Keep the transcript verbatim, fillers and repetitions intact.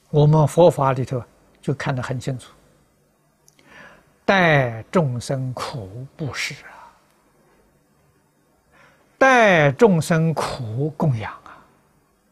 我们佛法里头就看得很清楚，待众生苦布施啊，待众生苦供养。